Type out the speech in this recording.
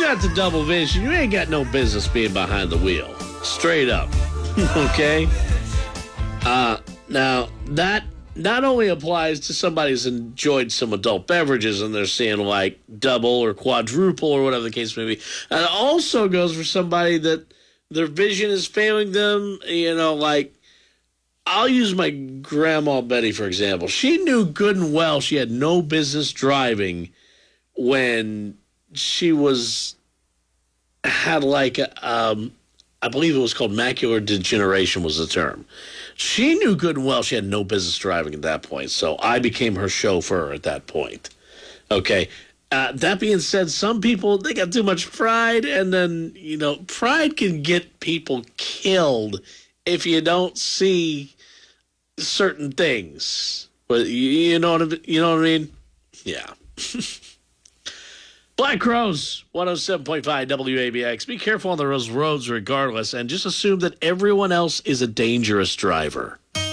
got the double vision, you ain't got no business being behind the wheel. Straight up. Okay? Now, that not only applies to somebody who's enjoyed some adult beverages and they're seeing like double or quadruple or whatever the case may be. And it also goes for somebody that their vision is failing them, like, I'll use my grandma Betty, for example. She knew good and well she had no business driving when she had like, I believe it was called macular degeneration was the term. She knew good and well she had no business driving at that point, so I became her chauffeur at that point. Okay. That being said, some people, they got too much pride, and then, pride can get people killed if you don't see certain things. But you know what I mean? Yeah. Black Crowes, 107.5 WABX. Be careful on those roads regardless, and just assume that everyone else is a dangerous driver.